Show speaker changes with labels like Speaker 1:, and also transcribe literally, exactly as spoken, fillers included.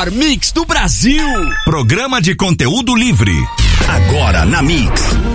Speaker 1: melhor mix do Brasil.
Speaker 2: Programa de conteúdo livre. Agora na Mix.